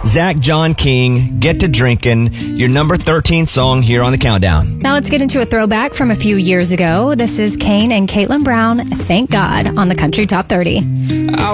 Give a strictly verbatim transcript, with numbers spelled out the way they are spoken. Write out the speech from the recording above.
Zach John King, Get to Drinkin', your number thirteen song here on the Countdown. Now let's get into a throwback from a few years ago. This is Kane and Caitlin Brown, Thank God, on the Country Top thirty. I